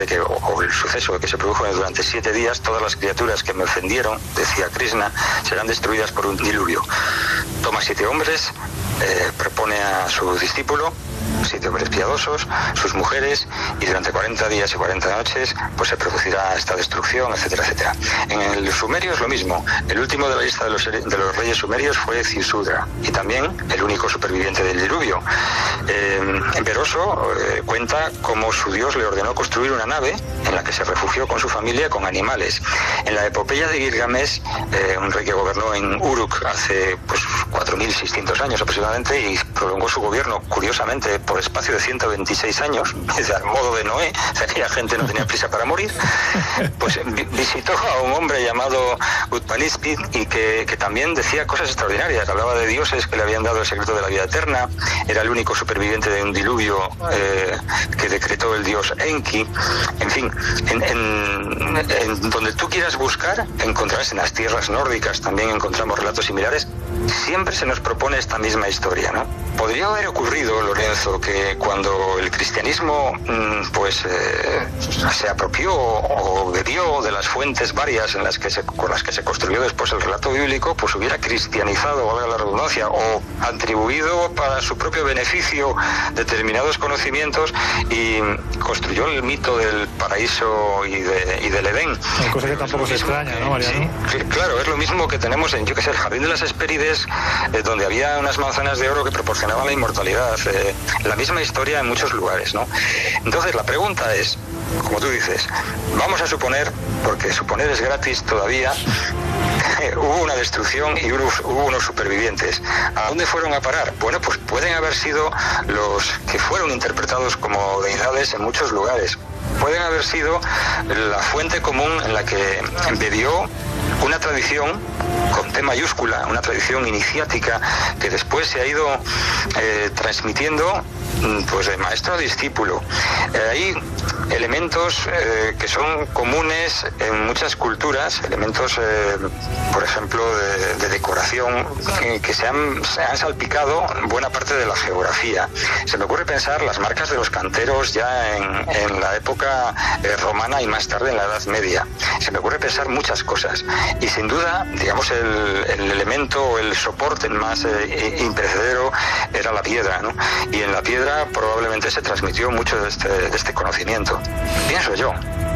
o el suceso que se produjo durante 7 días, todas las criaturas que me ofendieron, decía Krishna, serán destruidas por un diluvio. Toma 7 hombres, propone a su discípulo, 7 hombres piadosos, sus mujeres, y durante 40 días y 40 noches pues se producirá esta destrucción, etcétera, etcétera. En el sumerio es lo mismo. El último de la lista de los reyes sumerios fue Ziusudra, y también el único superviviente del diluvio. Beroso cuenta cómo su dios le ordenó construir una nave en la que se refugió con su familia, con animales. En la epopeya de Gilgamesh, un rey que gobernó en Uruk hace 4.600 años aproximadamente, y prolongó su gobierno, curiosamente, por espacio de 126 años, al modo de Noé. Aquella gente no tenía prisa para morir. Pues visitó a un hombre llamado Utpalispit, y que también decía cosas extraordinarias. Hablaba de dioses que le habían dado el secreto de la vida eterna. Era el único superviviente de un diluvio que decretó el dios Enki. En fin, en donde tú quieras buscar, encontrarás en las tierras nórdicas, también encontramos relatos similares. Siempre se nos propone esta misma historia, ¿no? Podría haber ocurrido, Lorenzo, que cuando el cristianismo se apropió o bebió de las fuentes varias con las que se construyó después el relato bíblico, pues hubiera cristianizado, valga la redundancia, o atribuido para su propio beneficio determinados conocimientos, y construyó el mito del paraíso y del Edén. Cosa que tampoco se extraña, ¿no, Mariano? Sí, claro, es lo mismo que tenemos en, el Jardín de las Hespérides, donde había unas manzanas de oro que proporcionaban la inmortalidad. La misma historia en muchos lugares, ¿no? Entonces la pregunta es, como tú dices, vamos a suponer, porque suponer es gratis todavía, hubo una destrucción y hubo unos supervivientes. ¿A dónde fueron a parar? Bueno, pues pueden haber sido los que fueron interpretados como deidades en muchos lugares. Pueden haber sido la fuente común en la que bebió una tradición con T mayúscula, una tradición iniciática que después se ha ido transmitiendo pues de maestro a discípulo. Hay elementos que son comunes en muchas culturas, elementos, por ejemplo, de decoración que se han salpicado buena parte de la geografía. Se me ocurre pensar las marcas de los canteros ya en la época romana y más tarde en la Edad Media. Se me ocurre pensar muchas cosas, y sin duda, digamos, el elemento o el soporte más imperecedero era la piedra, ¿no? Y en la piedra probablemente se transmitió mucho de este conocimiento, pienso yo.